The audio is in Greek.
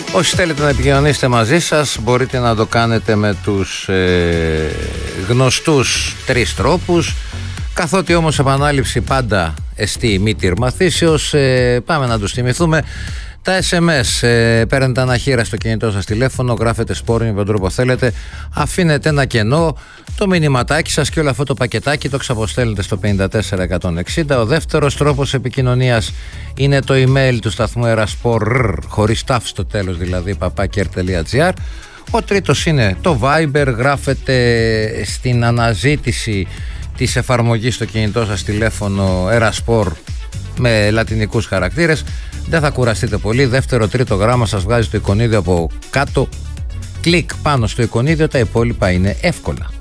Όσοι θέλετε να επικοινωνήσετε μαζί σας, μπορείτε να το κάνετε με τους γνωστούς 3 τρόπους. Καθότι όμως επανάληψη πάντα εστί μήτηρ μαθήσεως, πάμε να τους θυμηθούμε. Τα SMS, παίρνετε ένα χείρα στο κινητό σας τηλέφωνο, γράφετε σπόρ με τον τρόπο θέλετε, αφήνετε ένα κενό, το μηνυματάκι σας και όλο αυτό το πακετάκι το ξαποστέλνετε στο 54160. Ο δεύτερος τρόπος επικοινωνίας είναι το email του σταθμού Eraspor, χωρίς τάφ στο τέλος δηλαδή, @kr.gr. Ο τρίτος είναι το Viber, γράφετε στην αναζήτηση της εφαρμογής στο κινητό σας τηλέφωνο Eraspor με λατινικούς χαρακτήρες. Δεν θα κουραστείτε πολύ. Δεύτερο, τρίτο γράμμα σας βγάζει το εικονίδιο από κάτω. Κλικ πάνω στο εικονίδιο, τα υπόλοιπα είναι εύκολα.